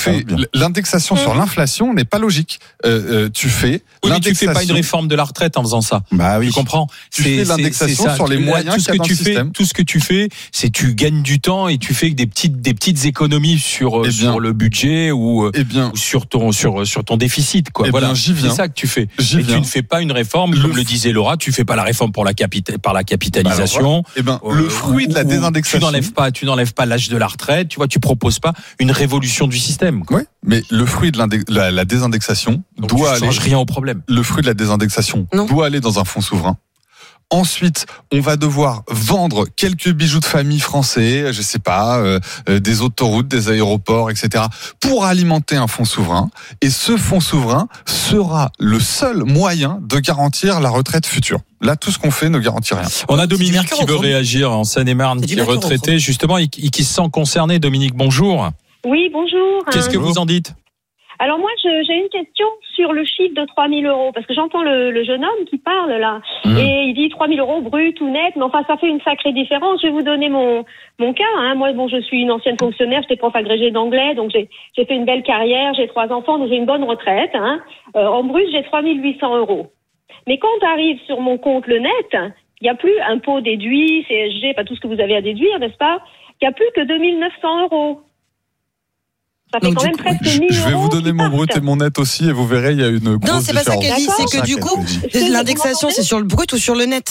fais l'indexation sur l'inflation n'est pas logique. Tu fais mais tu fais pas une réforme de la retraite en faisant ça. Bah oui. Tu comprends? Tu fais l'indexation sur les moyens qu'il y a dans le système. Tout ce que tu fais, c'est tu gagnes du temps et tu fais des petites économies sur le budget ou sur ton déficit, quoi. Voilà. C'est ça que tu fais. Tu ne fais pas une réforme, comme le disait Laura, tu fais pas la réforme par la capitalisation. Le fruit de la désindexation. Tu n'enlèves pas l'âge de la retraite, tu vois, tu proposes pas une révolution du système, quoi. Oui, mais le fruit de la désindexation doit aller. Ça change rien au problème. Le fruit de la désindexation doit aller dans un fonds souverain. Ensuite, on va devoir vendre quelques bijoux de famille français, je sais pas, des autoroutes, des aéroports, etc., pour alimenter un fonds souverain. Et ce fonds souverain sera le seul moyen de garantir la retraite future. Là, tout ce qu'on fait ne garantit rien. On a Dominique qui veut réagir en Seine-et-Marne, qui est retraité, justement, et qui se sent concerné. Dominique, bonjour. Oui, bonjour. Qu'est-ce que vous en dites ? Alors moi, j'ai une question sur le chiffre de 3 000 €, parce que j'entends le jeune homme qui parle là, et il dit 3 000 € brut ou net, mais enfin ça fait une sacrée différence. Je vais vous donner mon cas. Moi, je suis une ancienne fonctionnaire, j'étais prof agrégée d'anglais, donc j'ai fait une belle carrière, j'ai 3 enfants, donc j'ai une bonne retraite. En brut, j'ai 3 800 €. Mais quand arrive sur mon compte le net, il n'y a plus impôt déduit, CSG, pas tout ce que vous avez à déduire, n'est-ce pas ? Il n'y a plus que 2 900 €. Ça fait quand même presque 1 000 €. Je vais vous donner mon brut et mon net aussi et vous verrez, il y a une grosse différence. Non, c'est pas ça qu'elle dit, c'est que du coup, l'indexation, c'est sur le brut ou sur le net ?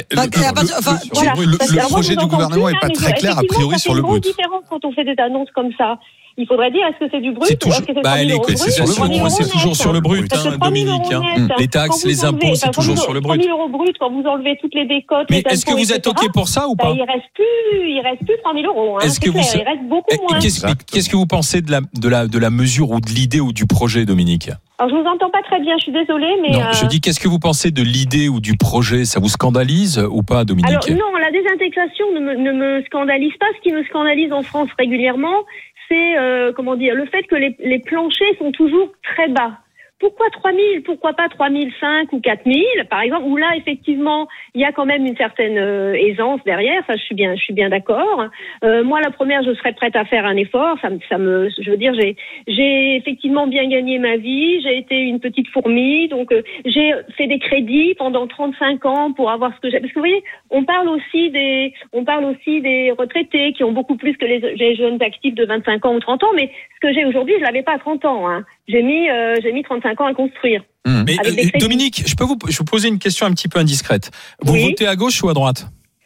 Le projet du gouvernement n'est pas très clair, a priori, sur le brut. C'est une différence quand on fait des annonces comme ça. Il faudrait dire, est-ce que c'est du brut ou est-ce que c'est 3 000 € c'est toujours sur le brut, Dominique. Les taxes, les impôts, c'est toujours sur le brut. 3 000 € brut, quand vous enlevez toutes les décotes, mais est-ce que vous êtes OK pour ça ou pas ? Il reste plus 3 000 €. Est-ce que il reste beaucoup moins. Qu'est-ce que vous pensez de la mesure ou de l'idée ou du projet, Dominique ? Alors, je vous entends pas très bien, je suis désolée, mais... Non, je dis, qu'est-ce que vous pensez de l'idée ou du projet ? Ça vous scandalise ou pas, Dominique ? Alors, non, la désindexation ne me scandalise pas. Ce qui me scandalise en France régulièrement, c'est, le fait que les planchers sont toujours très bas. Pourquoi 3 000 ? Pourquoi pas 3 500 ou 4 000, par exemple, où là, effectivement, il y a quand même une certaine aisance derrière. Ça, je suis bien d'accord. Moi, la première, je serais prête à faire un effort. Je veux dire, j'ai effectivement bien gagné ma vie. J'ai été une petite fourmi, donc j'ai fait des crédits pendant 35 ans pour avoir ce que j'ai. Parce que vous voyez, on parle aussi des retraités qui ont beaucoup plus que les jeunes actifs de 25 ans ou 30 ans. Mais ce que j'ai aujourd'hui, je l'avais pas à 30 ans. J'ai mis 35 ans à construire. Mais Dominique, je peux vous poser une question un petit peu indiscrète. Vous votez à gauche ou à droite ?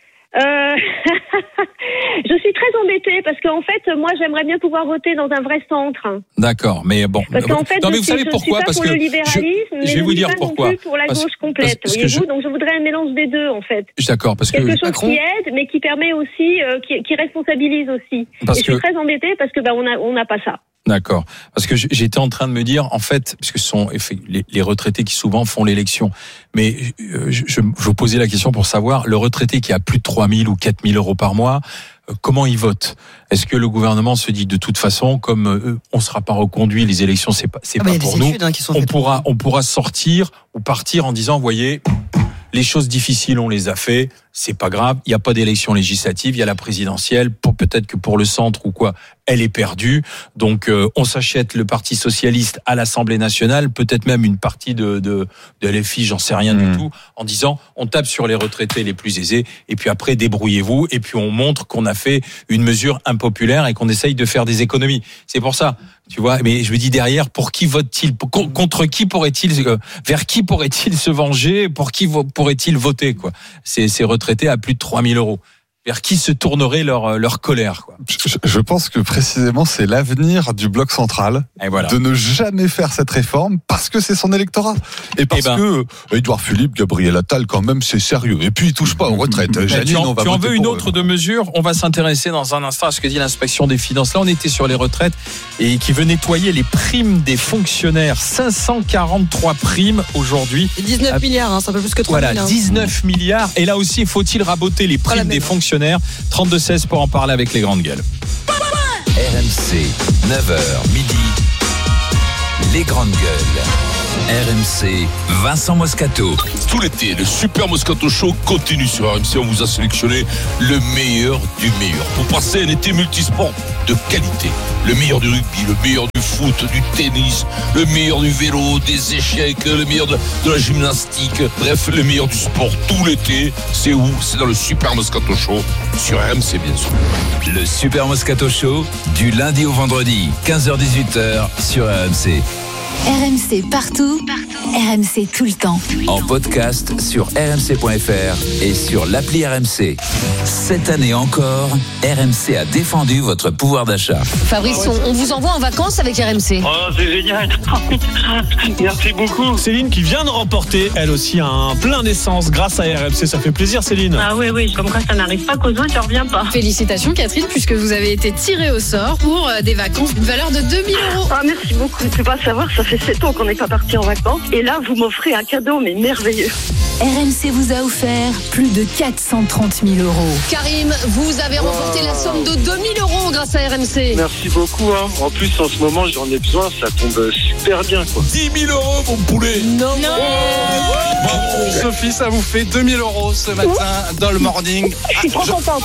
Je suis très embêtée parce qu'en fait, moi, j'aimerais bien pouvoir voter dans un vrai centre. D'accord, mais bon. Parce qu'en fait, vous savez pourquoi ? Parce que le libéralisme, je vais vous dire pourquoi. Non plus pour la gauche complète, voyez-vous. Donc, je voudrais un mélange des deux, en fait. D'accord, parce que quelque chose qui aide, mais qui permet aussi, qui responsabilise aussi. Et je suis très embêtée parce que on n'a pas ça. D'accord. Parce que j'étais en train de me dire, en fait, parce que ce sont les retraités qui souvent font l'élection. Mais je vous posais la question pour savoir, le retraité qui a plus de 3 000 ou 4 000 € par mois, comment il vote ? Est-ce que le gouvernement se dit de toute façon, comme on sera pas reconduit, les élections c'est pas pour nous, on pourra sortir ou partir en disant, voyez, les choses difficiles on les a fait, c'est pas grave, il y a pas d'élection législative, il y a la présidentielle, peut-être que pour le centre ou quoi, elle est perdue. Donc on s'achète le Parti socialiste à l'Assemblée nationale, peut-être même une partie de LFI, j'en sais rien du tout, en disant on tape sur les retraités les plus aisés et puis après débrouillez-vous et puis on montre qu'on a fait une mesure impopulaire et qu'on essaye de faire des économies. C'est pour ça, tu vois, mais je me dis derrière, pour qui vote-t-il ? Contre qui pourrait-il vers qui pourrait-il se venger ? Pour qui pourrait-il voter, quoi ? Ces retraités à plus de 3 000 €. Vers qui se tournerait leur colère, quoi. Je pense que précisément c'est l'avenir du bloc central de ne jamais faire cette réforme parce que c'est son électorat et parce que Édouard Philippe, Gabriel Attal quand même c'est sérieux et puis il touche pas aux retraites. Tu en veux une autre de mesure ? On va s'intéresser dans un instant à ce que dit l'inspection des finances. Là on était sur les retraites et qui veut nettoyer les primes des fonctionnaires. 543 primes aujourd'hui. 19 milliards, c'est un peu plus que 3 000. Voilà, 19 milliards. Et là aussi, faut-il raboter les primes des fonctionnaires ? 32-16 pour en parler avec les grandes gueules. RMC, 9h midi, les grandes gueules. RMC, Vincent Moscato. Tout l'été, le Super Moscato Show continue sur RMC. On vous a sélectionné le meilleur du meilleur pour passer un été multisport de qualité. Le meilleur du rugby, le meilleur du foot, du tennis, le meilleur du vélo, des échecs, le meilleur de la gymnastique, bref, le meilleur du sport tout l'été. C'est où? C'est dans le Super Moscato Show sur RMC, bien sûr. Le Super Moscato Show, du lundi au vendredi, 15h-18h sur RMC. RMC partout, RMC tout le temps. En podcast sur rmc.fr et sur l'appli RMC. Cette année encore, RMC a défendu votre pouvoir d'achat. Fabrice, on vous envoie en vacances avec RMC. Oh, c'est génial. Merci beaucoup. Céline qui vient de remporter, elle aussi, un plein d'essence grâce à RMC. Ça fait plaisir, Céline. Ah oui, comme quoi ça n'arrive pas qu'aux autres, ça revient pas. Félicitations, Catherine, puisque vous avez été tirée au sort pour des vacances d'une valeur de 2 000 €. Ah, merci beaucoup. Tu peux pas savoir, ça fait 7 ans qu'on n'est pas parti en vacances. Et là, vous m'offrez un cadeau, mais merveilleux. RMC vous a offert plus de 430 000 €. Karim, vous avez remporté la somme de 2 000 € grâce à RMC. Merci beaucoup. En plus, en ce moment, j'en ai besoin. Ça tombe super bien, quoi. 10 000 €, mon poulet. Non. Sophie, ça vous fait 2 000 € ce matin dans le morning. Je suis trop contente.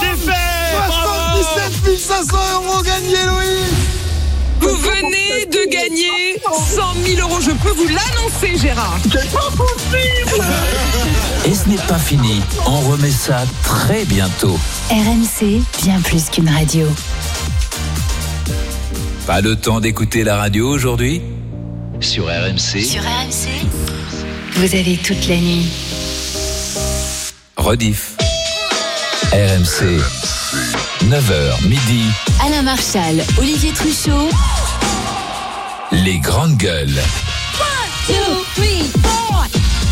77 500 € gagnés, Louis. Vous venez de gagner 100 000 €. Je peux vous l'annoncer, Gérard. C'est pas possible. Et ce n'est pas fini, on remet ça très bientôt. RMC, bien plus qu'une radio. Pas le temps d'écouter la radio aujourd'hui? Sur RMC, Sur RMC, vous avez toute la nuit. rediff. RMC, 9h midi, Alain Marchal, Olivier Truchot. les grandes gueules. 1, 2, 3, 4.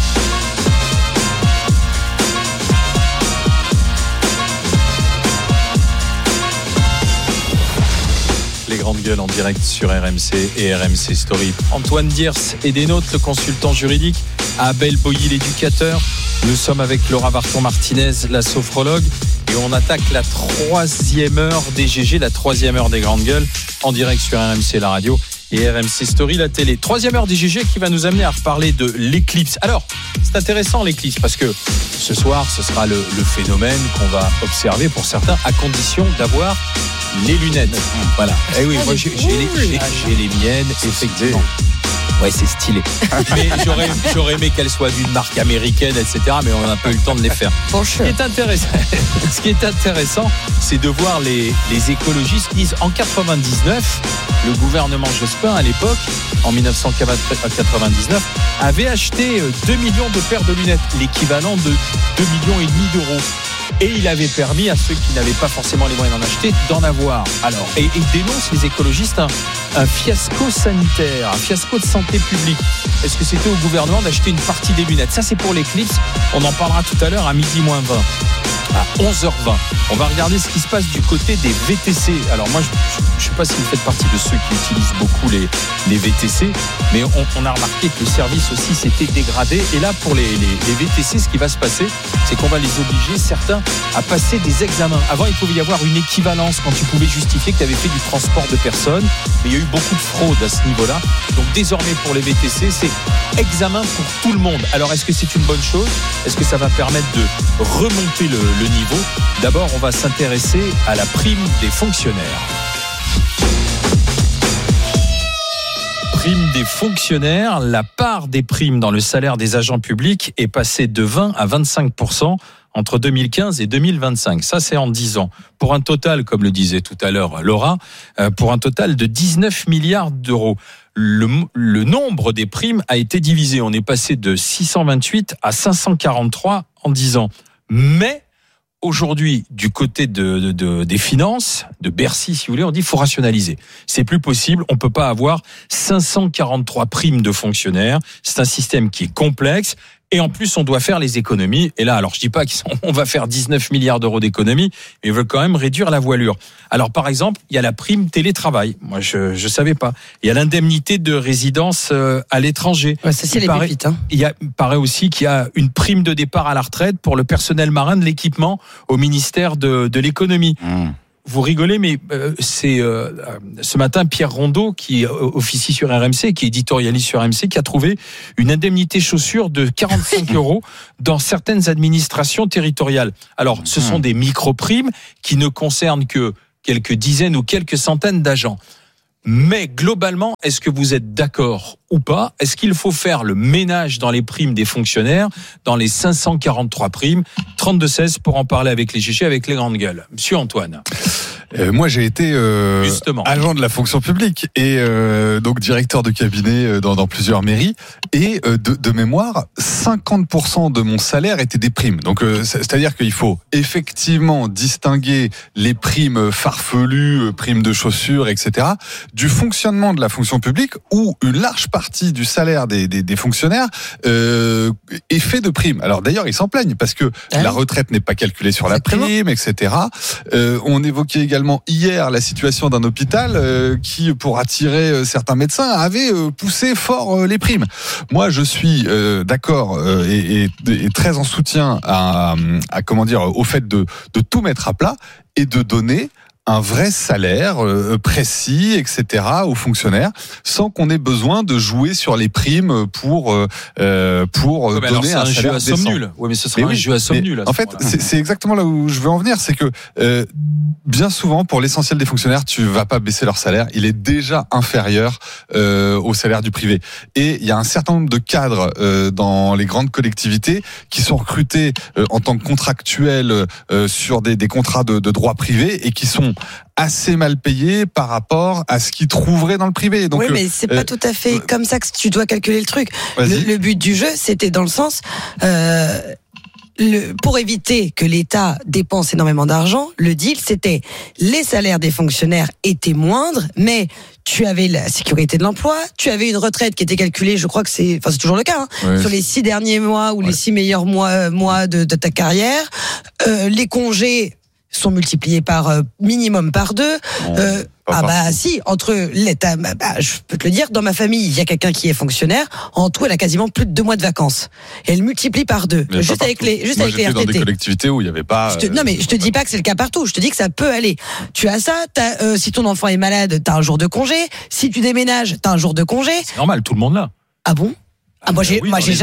Les grandes gueules en direct sur RMC et RMC Story. Antoine Diers et des nôtres, le consultant juridique, Abel Boilly, l'éducateur. Nous sommes avec Laura Varton-Martinez, la sophrologue, et on attaque la 3e heure des GG, la 3e heure des grandes gueules, en direct sur RMC la radio et RMC Story la télé. 3e heure des GG qui va nous amener à reparler de l'éclipse. Alors, c'est intéressant l'éclipse parce que ce soir, ce sera le phénomène qu'on va observer pour certains, à condition d'avoir les lunettes. Voilà. Et oui, moi j'ai les miennes, effectivement. Ouais, c'est stylé. Mais j'aurais aimé qu'elles soient d'une marque américaine, etc. Mais on n'a pas eu le temps de les faire. Ce qui est intéressant, c'est de voir les écologistes qui disent en 99, le gouvernement Jospin à l'époque, en 1999, avait acheté 2 millions de paires de lunettes, l'équivalent de 2,5 millions d'euros. Et il avait permis à ceux qui n'avaient pas forcément les moyens d'en acheter, d'en avoir. Alors, et dénoncent les écologistes un fiasco sanitaire, un fiasco de santé publique. Est-ce que c'était au gouvernement d'acheter une partie des lunettes? Ça, c'est pour l'éclipse. On en parlera tout à l'heure à 12h20. À 11h20. On va regarder ce qui se passe du côté des VTC. Alors moi, je ne sais pas si vous faites partie de ceux qui utilisent beaucoup les VTC, mais on a remarqué que le service aussi s'était dégradé. Et là, pour les VTC, ce qui va se passer, c'est qu'on va les obliger, certains, à passer des examens. Avant, il pouvait y avoir une équivalence quand tu pouvais justifier que tu avais fait du transport de personnes. Mais il y a eu beaucoup de fraude à ce niveau-là. Donc désormais, pour les VTC, c'est examen pour tout le monde. Alors, est-ce que c'est une bonne chose? Est-ce que ça va permettre de remonter le niveau? D'abord, on va s'intéresser à la prime des fonctionnaires. Prime des fonctionnaires, la part des primes dans le salaire des agents publics est passée de 20 à 25% entre 2015 et 2025. Ça, c'est en 10 ans. Pour un total, comme le disait tout à l'heure Laura, pour un total de 19 milliards d'euros. Le nombre des primes a été divisé. On est passé de 628 à 543 en 10 ans. Mais aujourd'hui, du côté des finances, de Bercy, si vous voulez, on dit qu'il faut rationaliser. C'est plus possible. On peut pas avoir 543 primes de fonctionnaires. C'est un système qui est complexe. Et en plus, on doit faire les économies. Et là, alors je dis pas qu'on va faire 19 milliards d'euros d'économies, mais ils veulent quand même réduire la voilure. Alors par exemple, il y a la prime télétravail. Moi, je savais pas. Il y a l'indemnité de résidence à l'étranger. Ouais, ça, c'est les pépites. Il paraît aussi qu'il y a une prime de départ à la retraite pour le personnel marin de l'équipement au ministère de l'économie. Vous rigolez, mais c'est ce matin Pierre Rondeau, qui officie sur RMC, qui éditorialise sur RMC, qui a trouvé une indemnité chaussures de 45 € dans certaines administrations territoriales. Alors, ce sont des micro-primes qui ne concernent que quelques dizaines ou quelques centaines d'agents. Mais globalement, est-ce que vous êtes d'accord ou pas ? Est-ce qu'il faut faire le ménage dans les primes des fonctionnaires, dans les 543 primes ? 32-16 pour en parler avec les chichis, avec les grandes gueules. Monsieur Antoine. Moi, j'ai été agent de la fonction publique et donc directeur de cabinet dans plusieurs mairies. Et de mémoire, 50% de mon salaire était des primes. Donc, c'est-à-dire qu'il faut effectivement distinguer les primes farfelues, primes de chaussures, etc., du fonctionnement de la fonction publique, où une large partie du salaire des fonctionnaires est fait de primes. Alors d'ailleurs, ils s'en plaignent parce que la retraite n'est pas calculée sur la prime, etc. On évoquait également hier la situation d'un hôpital qui, pour attirer certains médecins, avait poussé fort les primes. Moi, je suis d'accord et très en soutien au fait de tout mettre à plat et de donner un vrai salaire précis, etc., aux fonctionnaires, sans qu'on ait besoin de jouer sur les primes pour donner un salaire décent. Oui, mais ce sera un jeu à somme nulle. En fait, c'est exactement là où je veux en venir, c'est que bien souvent, pour l'essentiel des fonctionnaires, tu vas pas baisser leur salaire, il est déjà inférieur au salaire du privé. Et il y a un certain nombre de cadres dans les grandes collectivités qui sont recrutés en tant que contractuels sur des contrats de droit privé et qui sont assez mal payés par rapport à ce qu'ils trouveraient dans le privé. Donc, oui, mais c'est pas tout à fait comme ça que tu dois calculer le truc. Le but du jeu, c'était dans le sens... pour éviter que l'État dépense énormément d'argent, le deal, c'était les salaires des fonctionnaires étaient moindres, mais tu avais la sécurité de l'emploi, tu avais une retraite qui était calculée, je crois que c'est toujours le cas, sur les 6 derniers mois ou les 6 meilleurs mois de ta carrière. Les congés sont multipliés minimum par 2. Si, entre l'État, je peux te le dire, dans ma famille, il y a quelqu'un qui est fonctionnaire, en tout, elle a quasiment plus de 2 mois de vacances. Et elle multiplie par 2. Juste avec les RTT. Dans des collectivités où il n'y avait pas... Non, mais je te dis pas que c'est le cas partout. Je te dis que ça peut aller. Tu as ça, si ton enfant est malade, t'as un jour de congé. Si tu déménages, t'as un jour de congé. C'est normal, tout le monde l'a. Ah bon? Moi je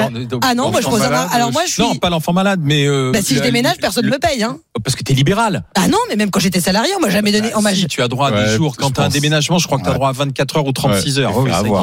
pose Non, pas l'enfant malade, mais si je déménage, personne ne me paye, hein. Parce que t'es libéral. Ah non, mais même quand j'étais salarié, on m'a jamais donné. Si, tu as droit à des jours. Quand t'as un déménagement, je crois que t'as droit à 24 heures ou 36 heures.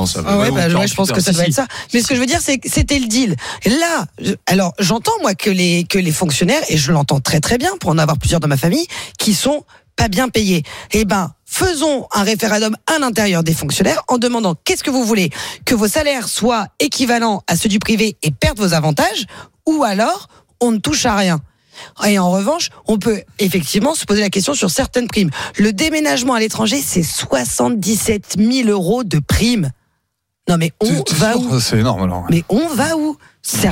Je pense que ça doit être ça. Mais ce que je veux dire, c'est que c'était le deal. Là, alors j'entends moi que les fonctionnaires, et je l'entends très très bien pour en avoir plusieurs dans ma famille, qui sont pas bien payés. Faisons un référendum à l'intérieur des fonctionnaires en demandant qu'est-ce que vous voulez, que vos salaires soient équivalents à ceux du privé et perdent vos avantages, ou alors on ne touche à rien. Et en revanche, on peut effectivement se poser la question sur certaines primes. Le déménagement à l'étranger, c'est 77 000 euros de primes. Non mais on va où ? C'est énorme alors. Mais on va où ? Sérieusement ?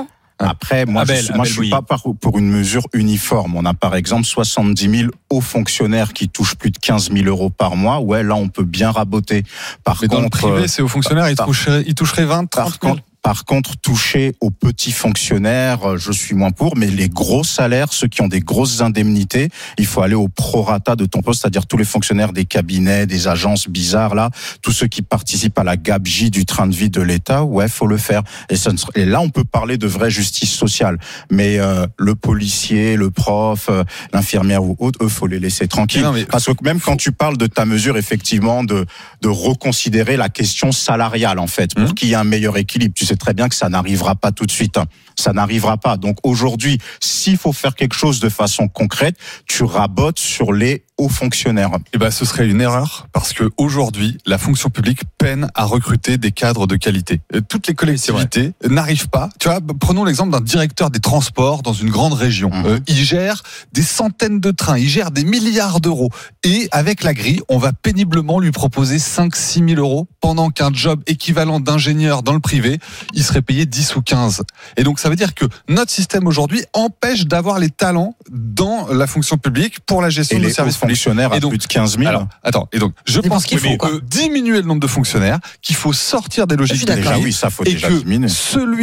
Après, moi, je suis pas pour une mesure uniforme. On a par exemple 70 000 hauts fonctionnaires qui touchent plus de 15 000 euros par mois. Ouais, là, on peut bien raboter. Mais dans le privé, ces hauts fonctionnaires, ils toucheraient 20, 30 000. Par contre, toucher aux petits fonctionnaires, je suis moins pour, mais les gros salaires, ceux qui ont des grosses indemnités, il faut aller au prorata de ton poste, c'est-à-dire tous les fonctionnaires des cabinets, des agences bizarres, là, tous ceux qui participent à la gabegie du train de vie de l'État, faut le faire. Et là, on peut parler de vraie justice sociale. Mais le policier, le prof, l'infirmière ou autre, eux, faut les laisser tranquilles. Parce que même quand tu parles de ta mesure, effectivement, de reconsidérer la question salariale, en fait, pour qu'il y ait un meilleur équilibre. Tu sais très bien que ça n'arrivera pas tout de suite. Ça n'arrivera pas. Donc aujourd'hui, s'il faut faire quelque chose de façon concrète, tu rabotes sur les hauts fonctionnaires. Ce serait une erreur parce que aujourd'hui, la fonction publique peine à recruter des cadres de qualité. Toutes les collectivités n'arrivent pas. Tu vois, prenons l'exemple d'un directeur des transports dans une grande région. Il gère des centaines de trains, il gère des milliards d'euros. Et avec la grille, on va péniblement lui proposer 5-6 000 euros pendant qu'un job équivalent d'ingénieur dans le privé, il serait payé 10 ou 15. Et donc, ça veut dire que notre système aujourd'hui empêche d'avoir les talents dans la fonction publique pour la gestion de services fonctionnaires à plus de 15 000. Alors, je pense qu'il faut diminuer le nombre de fonctionnaires, qu'il faut sortir des logiques de grille, ça faut et déjà que diminuer. celui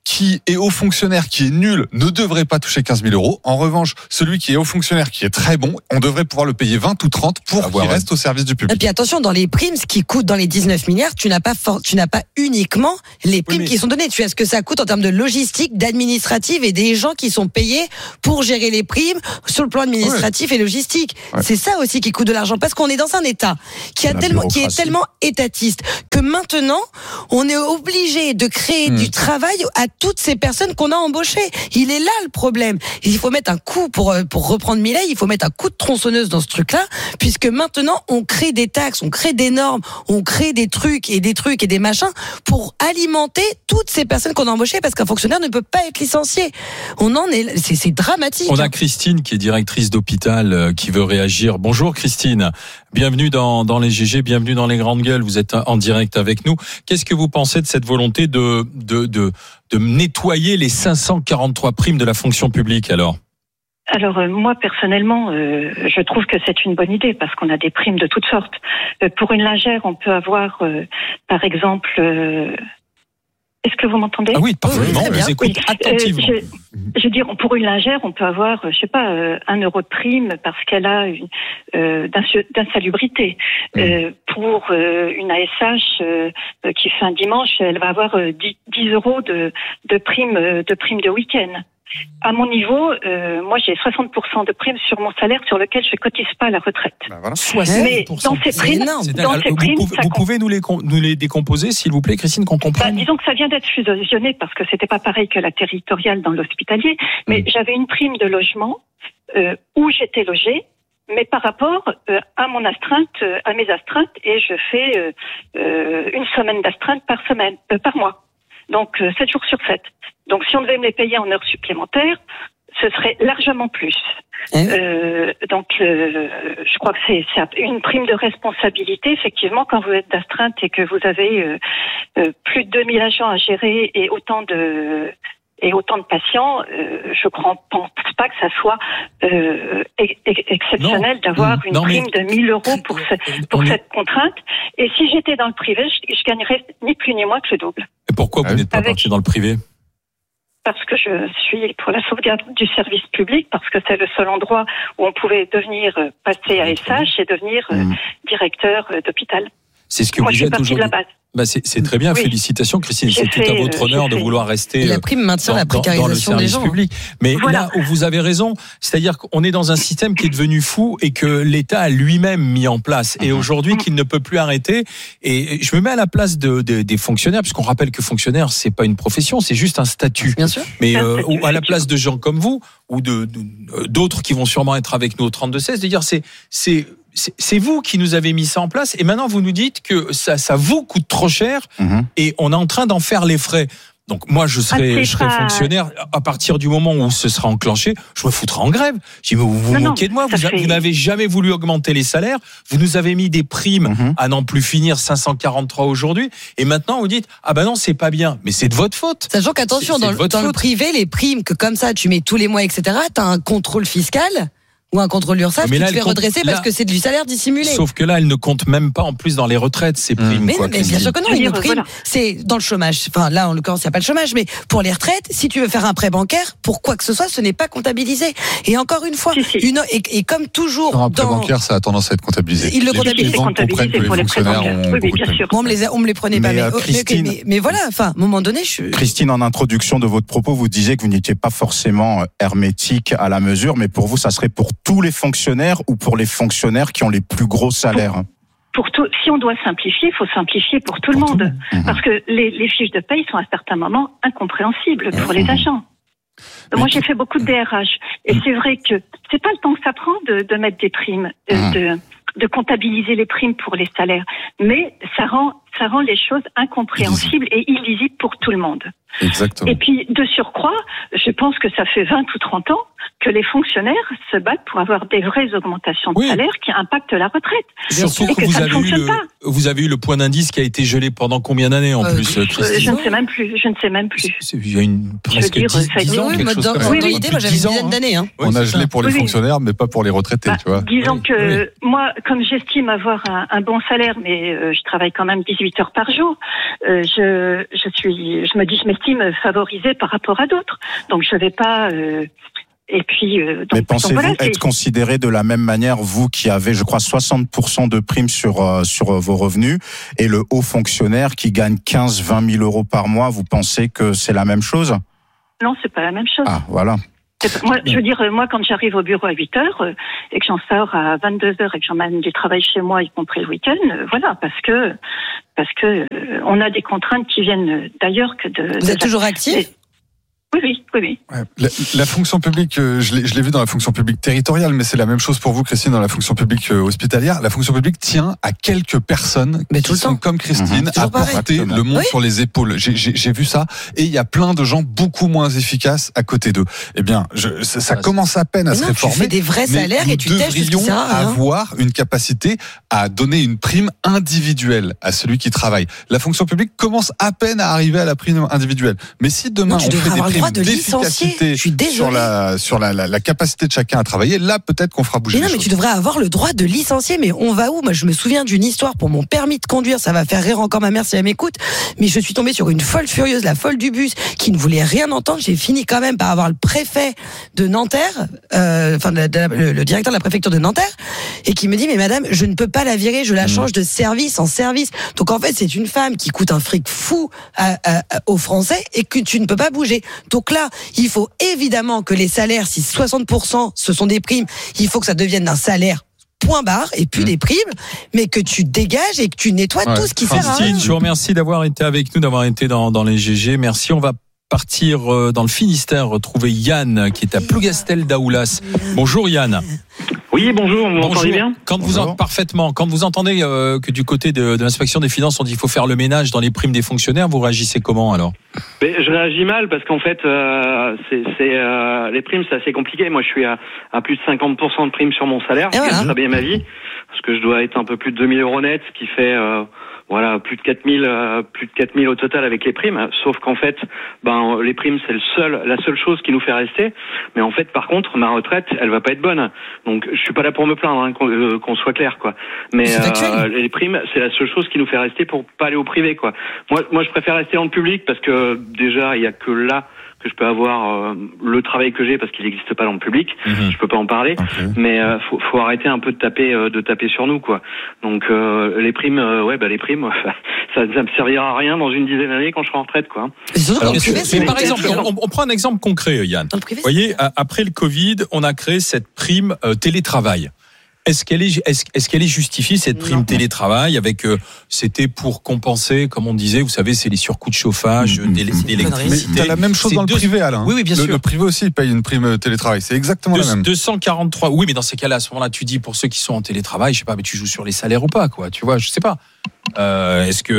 qui est haut fonctionnaire, qui est nul, ne devrait pas toucher 15 000 euros. En revanche, celui qui est haut fonctionnaire, qui est très bon, on devrait pouvoir le payer 20 ou 30 pour qu'il reste au service du public. Et puis attention, dans les primes, ce qui coûte dans les 19 milliards, tu n'as pas uniquement les primes qui sont données. Tu as ce que ça coûte en termes de logistique, d'administrative et des gens qui sont payés pour gérer les primes sur le plan administratif et logistique. Ouais. C'est ça aussi qui coûte de l'argent, parce qu'on est dans un État qui est tellement étatiste que maintenant on est obligé de créer du travail à toutes ces personnes qu'on a embauchées. Il est là le problème. Il faut mettre un coup pour reprendre Milei, il faut mettre un coup de tronçonneuse dans ce truc-là, puisque maintenant on crée des taxes, on crée des normes, on crée des trucs et des machins pour alimenter toutes ces personnes qu'on a embauchées, parce qu'un fonctionnaire ne peut pas être licencié. C'est dramatique. On a Christine qui est directrice d'hôpital qui veut réagir. Bonjour Christine, bienvenue dans les GG, bienvenue dans les grandes gueules. Vous êtes en direct avec nous. Qu'est-ce que vous pensez de cette volonté de nettoyer les 543 primes de la fonction publique alors ? Alors moi personnellement, je trouve que c'est une bonne idée parce qu'on a des primes de toutes sortes. Pour une lingère, on peut avoir, par exemple, est-ce que vous m'entendez ? Ah oui, parfaitement. Je vous écoute attentivement. Je veux dire, pour une lingère, on peut avoir, je sais pas, 1 euro de prime parce qu'elle a d'insalubrité. Pour une ASH qui fait un dimanche, elle va avoir 10 euros de prime de week-end. À mon niveau, moi j'ai 60% de primes sur mon salaire sur lequel je cotise pas à la retraite. Voilà. Mais dans ces primes, vous pouvez nous les décomposer, s'il vous plaît, Christine, qu'on comprenne. Disons que ça vient d'être fusionné parce que c'était pas pareil que la territoriale dans l'hospitalier, mais j'avais une prime de logement où j'étais logée, mais par rapport à mon astreinte, à mes astreintes, et je fais une semaine d'astreinte par mois. Donc 7 jours sur 7. Donc si on devait me les payer en heures supplémentaires, ce serait largement plus. Donc je crois que c'est une prime de responsabilité. Effectivement, quand vous êtes d'astreinte et que vous avez plus de 2000 agents à gérer et autant de patients, je ne pense pas que ça soit exceptionnel d'avoir une prime de 1 000 euros pour cette contrainte. Et si j'étais dans le privé, je gagnerais ni plus ni moins que le double. Et pourquoi vous n'êtes pas parti dans le privé ? Parce que je suis pour la sauvegarde du service public, parce que c'est le seul endroit où on pouvait passer à SH et devenir directeur d'hôpital. C'est ce que vous êtes aujourd'hui. C'est très bien, félicitations Christine, c'est tout à votre honneur de vouloir rester la prime maintient la précarisation dans le des service gens. Public. Mais là où vous avez raison, c'est-à-dire qu'on est dans un système qui est devenu fou et que l'État a lui-même mis en place et aujourd'hui qu'il ne peut plus arrêter. Et je me mets à la place des fonctionnaires, puisqu'on rappelle que fonctionnaire c'est pas une profession, c'est juste un statut. Bien sûr. Mais à la place de gens comme vous ou d'autres qui vont sûrement être avec nous au 32-16, de dire c'est vous qui nous avez mis ça en place et maintenant vous nous dites que ça vous coûte trop cher et on est en train d'en faire les frais. Donc moi je serai fonctionnaire à partir du moment où ce sera enclenché, je me foutrai en grève. Je dis mais vous vous moquez de moi, vous n'avez jamais voulu augmenter les salaires, vous nous avez mis des primes à n'en plus finir 543 aujourd'hui et maintenant vous dites ah ben non c'est pas bien, mais c'est de votre faute. Sachant qu'attention dans le privé les primes que comme ça tu mets tous les mois etc. T'as un contrôle fiscal. Ou un contrôle URSSAF qui te fait redresser parce que c'est du salaire dissimulé. Sauf que là, elle ne compte même pas en plus dans les retraites, ces primes. Mais bien sûr que non, une prime, c'est dans le chômage. Enfin, là, en l'occurrence, il n'y a pas le chômage, mais pour les retraites, si tu veux faire un prêt bancaire, pour quoi que ce soit, ce n'est pas comptabilisé. Et encore une fois, et comme toujours. Un prêt bancaire, ça a tendance à être comptabilisé. Ils le comptabilisent. Les banques comprennent que les fonctionnaires ont beaucoup de primes. Moi, on me les prenait pas. Mais voilà, enfin, à un moment donné, Christine, en introduction de votre propos, vous disiez que vous n'étiez pas forcément hermétique à la mesure, mais pour vous, ça serait pour tous les fonctionnaires ou pour les fonctionnaires qui ont les plus gros salaires? Pour tout, si on doit simplifier, il faut simplifier pour tout le monde. Parce que les fiches de paye sont à certains moments incompréhensibles pour les agents. Moi, j'ai fait beaucoup de DRH. Et c'est vrai que c'est pas le temps que ça prend de mettre des primes, de comptabiliser les primes pour les salaires. Mais ça rend les choses incompréhensibles et illisibles pour tout le monde. Exactement. Et puis, de surcroît, je pense que ça fait 20 ou 30 ans que les fonctionnaires se battent pour avoir des vraies augmentations de salaire qui impactent la retraite. Surtout et que vous avez eu le point d'indice qui a été gelé pendant combien d'années en plus, Christine? Je ne sais même plus. Il y a presque 10 ans, quelque chose comme ça. Dans l'idée, moi j'avais une dizaine d'années. On a gelé pour les fonctionnaires, mais pas pour les retraités, tu vois. Disons que moi, comme j'estime avoir un bon salaire, mais je travaille quand même 18 heures par jour, je m'estime favorisée par rapport à d'autres. Donc je vais pas... Et puis, mais pensez-vous être considéré de la même manière, vous qui avez, je crois, 60% de primes sur vos revenus, et le haut fonctionnaire qui gagne 15-20 000 euros par mois, vous pensez que c'est la même chose? Non, c'est pas la même chose. Ah, voilà. Moi, je veux dire, moi, quand j'arrive au bureau à 8 heures et que j'en sors à 22 heures et que j'emmène du travail chez moi, y compris le week-end, voilà, parce que on a des contraintes qui viennent d'ailleurs que de. Vous êtes toujours actif? Oui. Ouais, la fonction publique, je l'ai vu dans la fonction publique territoriale, mais c'est la même chose pour vous, Christine, dans la fonction publique hospitalière. La fonction publique tient à quelques personnes qui sont comme Christine, à porter le monde sur les épaules. J'ai vu ça, et il y a plein de gens beaucoup moins efficaces à côté d'eux. Eh bien, ça commence à peine à se réformer. Tu fais des vrais salaires et tu tèches devrions avoir une capacité à donner une prime individuelle à celui qui travaille. La fonction publique commence à peine à arriver à la prime individuelle. Mais si demain on fait des primes d'efficacité sur la capacité de chacun à travailler, là peut-être qu'on fera bouger les choses. Mais tu devrais avoir le droit de licencier, mais on va où? Moi je me souviens d'une histoire pour mon permis de conduire, ça va faire rire encore ma mère si elle m'écoute, mais je suis tombée sur une folle furieuse, la folle du bus, qui ne voulait rien entendre. J'ai fini quand même par avoir le préfet de Nanterre, le directeur de la préfecture de Nanterre, et qui me dit, mais madame, je ne peux pas la virer, je la change de service en service. Donc en fait c'est une femme qui coûte un fric fou aux Français et que tu ne peux pas bouger. Donc là, il faut évidemment que les salaires, si 60% ce sont des primes, il faut que ça devienne un salaire point barre et plus des primes, mais que tu dégages et que tu nettoies tout ce qui sert à rien. Je vous remercie d'avoir été avec nous, d'avoir été dans les GG. Merci. On va partir dans le Finistère, retrouver Yann qui est à Plougastel d'Aoulas. Bonjour Yann. Oui, bonjour, vous m'entendez bien? Parfaitement. Quand vous entendez que du côté de l'inspection des finances, on dit qu'il faut faire le ménage dans les primes des fonctionnaires, vous réagissez comment alors? Je réagis mal parce qu'en fait, les primes, c'est assez compliqué. Moi, je suis à plus de 50% de primes sur mon salaire. Je gagne très bien ma vie parce que je dois être un peu plus de 2000 euros net, ce qui fait plus de 4000 au total avec les primes. Sauf qu'en fait, les primes, c'est la seule chose qui nous fait rester. Mais en fait, par contre, ma retraite, elle va pas être bonne. Donc, je suis pas là pour me plaindre, qu'on soit clair, quoi. Mais les primes, c'est la seule chose qui nous fait rester pour pas aller au privé, quoi. Moi, je préfère rester dans le public parce que déjà, il y a que là que je peux avoir le travail que j'ai parce qu'il n'existe pas dans le public. Je peux pas en parler, mais faut arrêter un peu de taper sur nous, quoi. Donc les primes, les primes, ça me servira à rien dans une dizaine d'années quand je serai en retraite, quoi. Alors, par exemple, on prend un exemple concret, Yann. Vous voyez, après le Covid, on a créé cette prime télétravail. Est-ce qu'elle est justifiée, cette prime télétravail, avec c'était pour compenser, comme on disait, vous savez, c'est les surcoûts de chauffage, d'électricité. Mais t'as la même chose dans le privé, Alain. Oui, bien sûr. Le privé aussi paye une prime télétravail. C'est exactement la même. 243. Oui, mais dans ces cas-là, à ce moment-là, tu dis pour ceux qui sont en télétravail, je sais pas, mais tu joues sur les salaires ou pas, quoi. Tu vois, je sais pas. Puisque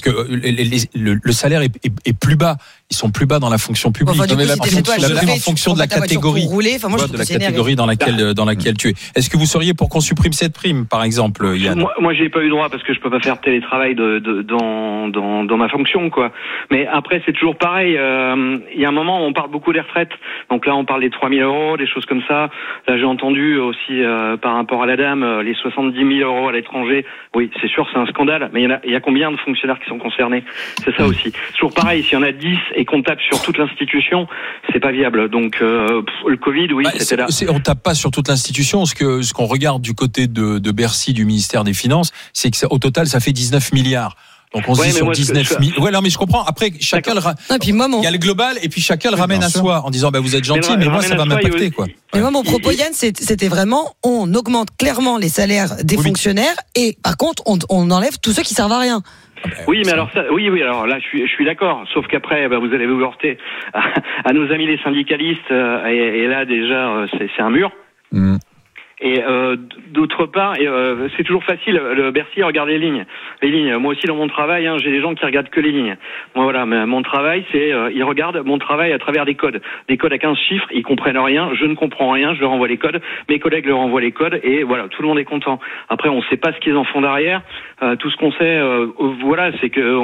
le salaire est plus bas, ils sont plus bas dans la fonction publique. La prime en fonction de la catégorie, de la catégorie dans laquelle tu es. Est-ce que vous seriez pour qu'on supprime cette prime, par exemple, Yann? Moi, j'ai pas eu droit parce que je peux pas faire télétravail dans ma fonction, quoi. Mais après, c'est toujours pareil. Il y a un moment, on parle beaucoup des retraites. Donc là, on parle des 3000 euros, des choses comme ça. Là, j'ai entendu aussi par rapport à la dame, les 70 000 euros à l'étranger. Oui, c'est sûr, c'est un scandale. Mais il y a combien de fonctionnaires qui sont concernés? C'est ça aussi. C'est toujours pareil. S'il y en a 10 et qu'on tape sur toute l'institution, c'est pas viable. Donc le Covid, oui, c'était là. On tape pas sur toute l'institution. Ce qu'on regarde du côté de Bercy, du ministère des Finances, c'est que au total, ça fait 19 milliards. Donc on se dit sur 19 000. Ouais, non, mais je comprends. Après, chacun il y a le global et puis chacun le ramène à soi en disant vous êtes gentil, mais moi ça va m'impacter, quoi. Mais moi, mon propos, Yann, c'était vraiment, on augmente clairement les salaires des fonctionnaires et par contre, on enlève tous ceux qui servent à rien. Oui, mais alors alors là, je suis d'accord. Sauf qu'après, vous allez vous heurter à nos amis les syndicalistes, et là déjà, c'est un mur. Et d'autre part, c'est toujours facile. Le Bercy regarde les lignes. Moi aussi dans mon travail, j'ai des gens qui regardent que les lignes. Moi voilà, mais mon travail, c'est ils regardent mon travail à travers des codes à 15 chiffres. Ils comprennent rien. Je ne comprends rien. Je leur envoie les codes. Mes collègues leur envoient les codes et voilà, tout le monde est content. Après, on sait pas ce qu'ils en font derrière. Tout ce qu'on sait, voilà, c'est que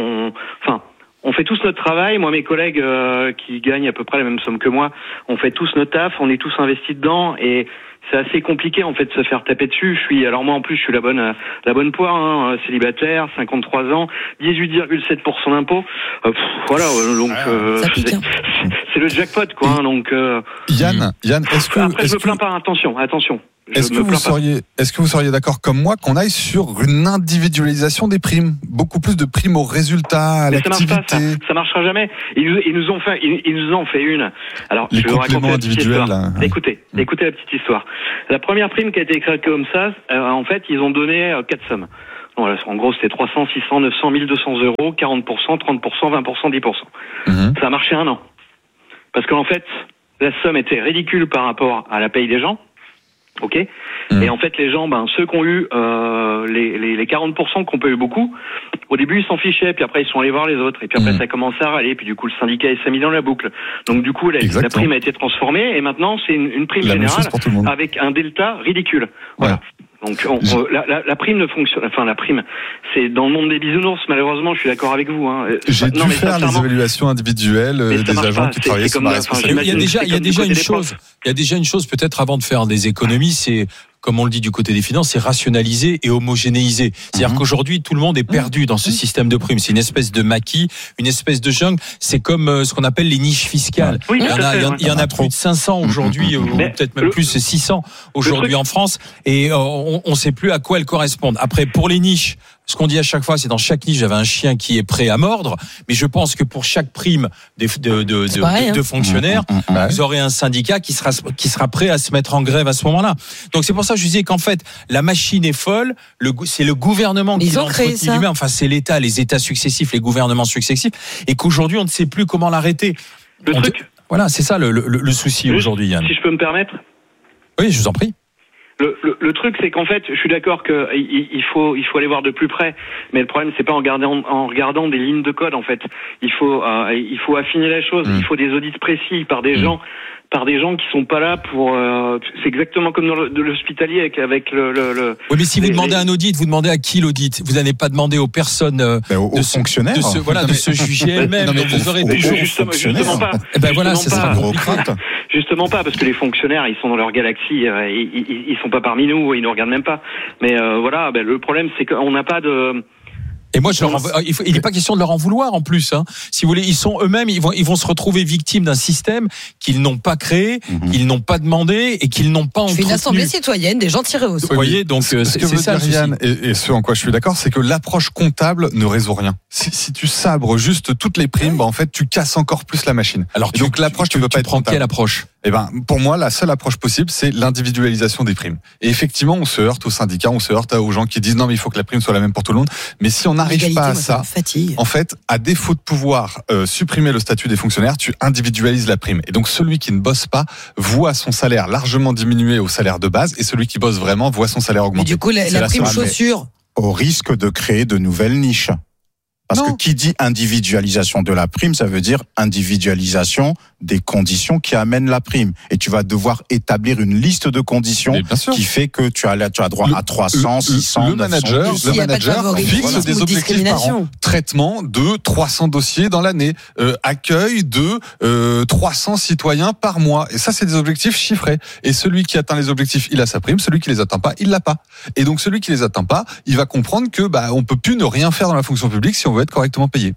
on fait tous notre travail. Moi, mes collègues qui gagnent à peu près la même somme que moi, on fait tous notre taf. On est tous investis dedans et c'est assez compliqué en fait de se faire taper dessus. Moi en plus je suis la bonne poire, célibataire, 53 ans, 18,7% d'impôts. Voilà, donc c'est le jackpot quoi. Donc Yann, est-ce que après je me plains pas. Attention. Est-ce que vous seriez d'accord comme moi qu'on aille sur une individualisation des primes, beaucoup plus de primes aux résultats, à l'activité? Ça marchera jamais. Ils nous ont fait une. Alors les je vais vous compléments raconter individuels. Écoutez la petite histoire. La première prime qui a été créée comme ça, en fait, ils ont donné 4 sommes. Voilà, en gros, c'était 300, 600, 900, 1200 euros, 40%, 30%, 20%, 10%. Ça a marché 1 an. Parce qu'en fait, la somme était ridicule par rapport à la paye des gens. Ok. Et en fait, les gens, ceux qui ont eu les 40% qu'on peut eu beaucoup, au début ils s'en fichaient, puis après ils sont allés voir les autres, et puis après ça a commencé à râler, puis du coup le syndicat s'est mis dans la boucle. Donc du coup la prime a été transformée, et maintenant c'est une prime générale avec un delta ridicule. Voilà. Donc la prime ne fonctionne. Enfin la prime, c'est dans le monde des bisounours. Malheureusement, je suis d'accord avec vous. J'ai dû faire les évaluations individuelles des agents qui travaillaient sur ma responsabilité. Il y a déjà une chose peut-être avant de faire des économies, c'est comme on le dit du côté des finances, c'est rationaliser et homogénéiser. C'est-à-dire qu'aujourd'hui, tout le monde est perdu dans ce système de primes. C'est une espèce de maquis, une espèce de jungle. C'est comme ce qu'on appelle les niches fiscales. Oui, il y en a plus de 500 aujourd'hui, ou peut-être même plus 600 aujourd'hui en France, et on ne sait plus à quoi elles correspondent. Après, pour les niches, ce qu'on dit à chaque fois, c'est dans chaque niche, j'avais un chien qui est prêt à mordre. Mais je pense que pour chaque prime de fonctionnaires, vous aurez un syndicat qui sera prêt à se mettre en grève à ce moment-là. Donc c'est pour ça que je disais qu'en fait, la machine est folle. C'est le gouvernement qui l'a entretenu lui-même. Enfin, c'est l'État, les États successifs, les gouvernements successifs, et qu'aujourd'hui, on ne sait plus comment l'arrêter. Voilà, c'est ça le souci aujourd'hui, Yann. Si je peux me permettre. Oui, je vous en prie. Le truc, c'est qu'en fait, je suis d'accord qu'il faut aller voir de plus près, mais le problème, c'est pas en regardant des lignes de code, en fait. Il faut affiner la chose. Il faut des audits précis par des gens qui sont pas là pour. C'est exactement comme dans l'hospitalier avec le. Oui, mais si vous demandez un audit, vous demandez à qui l'audit? Vous n'allez pas demander aux personnes, aux fonctionnaires, de se juger elles-mêmes. Donc vous aurez toujours justement pas. Voilà, c'est ça. Justement pas, parce que les fonctionnaires, ils sont dans leur galaxie, ils sont pas parmi nous, ils nous regardent même pas. Mais voilà, le problème, c'est qu'on n'a pas de. Et moi, il n'est pas question de leur en vouloir en plus. Si vous voulez, ils sont eux-mêmes, ils vont se retrouver victimes d'un système qu'ils n'ont pas créé, qu'ils n'ont pas demandé et qu'ils n'ont pas entretenu. C'est une assemblée citoyenne, des gens tirés au sort. Vous voyez, donc c'est ça. Yann, et ce en quoi je suis d'accord, c'est que l'approche comptable ne résout rien. Si tu sabres juste toutes les primes, en fait, tu casses encore plus la machine. Alors donc l'approche, tu peux pas être comptable. Quelle approche? Pour moi, la seule approche possible, c'est l'individualisation des primes. Et effectivement, on se heurte aux syndicats, on se heurte aux gens qui disent non, mais il faut que la prime soit la même pour tout le monde. Mais si on n'arrive pas à ça, en fait, à défaut de pouvoir supprimer le statut des fonctionnaires, tu individualises la prime. Et donc, celui qui ne bosse pas voit son salaire largement diminuer au salaire de base, et celui qui bosse vraiment voit son salaire augmenter. Mais du coup, la prime chaussure, au risque de créer de nouvelles niches. Parce que qui dit individualisation de la prime, ça veut dire individualisation des conditions qui amènent la prime. Et tu vas devoir établir une liste de conditions qui fait que tu as droit à 300, 600, le manager fixe des objectifs par an. Traitement de 300 dossiers dans l'année. Accueil de 300 citoyens par mois. Et ça, c'est des objectifs chiffrés. Et celui qui atteint les objectifs, il a sa prime. Celui qui les atteint pas, il l'a pas. Et donc, celui qui les atteint pas, il va comprendre que on peut plus ne rien faire dans la fonction publique si on veut être correctement payé.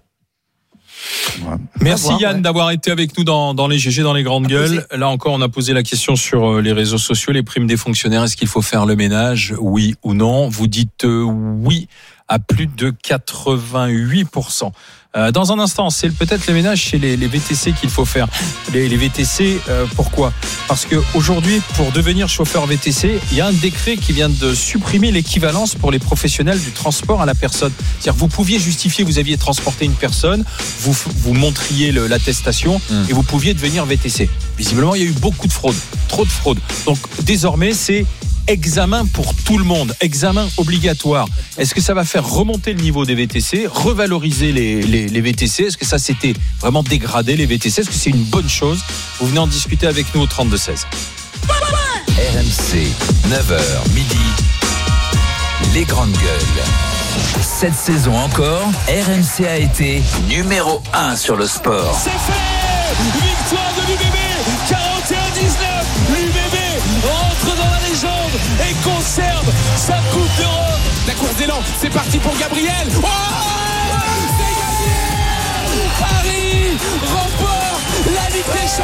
Ouais. Merci Yann d'avoir été avec nous dans les GG, dans les grandes gueules. Là encore, on a posé la question sur les réseaux sociaux, les primes des fonctionnaires. Est-ce qu'il faut faire le ménage, oui ou non? Vous dites oui à plus de 88%. Dans un instant, c'est peut-être le ménage chez les VTC qu'il faut faire. Les VTC, pourquoi? Parce que aujourd'hui, pour devenir chauffeur VTC, il y a un décret qui vient de supprimer l'équivalence pour les professionnels du transport à la personne. C'est-à-dire, vous pouviez justifier, vous aviez transporté une personne, vous montriez l'attestation et vous pouviez devenir VTC. Visiblement, il y a eu beaucoup de fraude, trop de fraude. Donc, désormais, c'est examen pour tout le monde, examen obligatoire. Est-ce que ça va faire remonter le niveau des VTC, revaloriser les VTC? Est-ce que ça s'était vraiment dégradé, les VTC? Est-ce que c'est une bonne chose? Vous venez en discuter avec nous au 32-16. RMC, 9h, midi, les grandes gueules. Cette saison encore, RMC a été numéro 1 sur le sport. C'est fait! Victoire de l'UBB, 41-19. L'UBB rentre dans la légende et conserve sa Coupe d'Europe. La course d'élan, c'est parti pour Gabriel. Oh, c'est gagné! Paris remporte la Ligue des Champions.